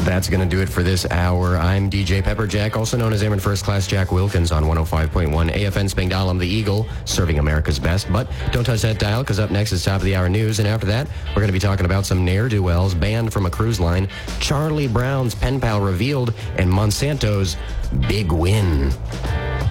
That's going to do it for this hour. I'm DJ Pepperjack, also known as Airman First Class Jack Wilkins on 105.1 AFN Spangdahlem, the Eagle, serving America's best. But don't touch that dial, because up next is top of the hour news. And after that, we're going to be talking about some ne'er-do-wells banned from a cruise line, Charlie Brown's pen pal revealed, and Monsanto's big win.